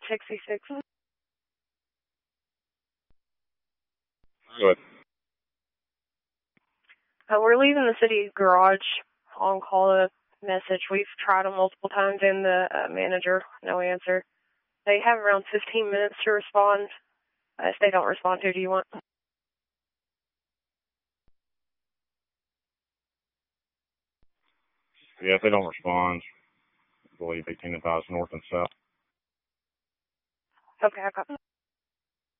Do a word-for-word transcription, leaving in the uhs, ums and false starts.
sixty-six. Good. Uh, we're leaving the city garage on call a message. We've tried them multiple times and the uh, manager, no answer. They have around fifteen minutes to respond. Uh, if they don't respond, who do you want? Yeah, if they don't respond, I believe eighteen and five north and south. Okay, I got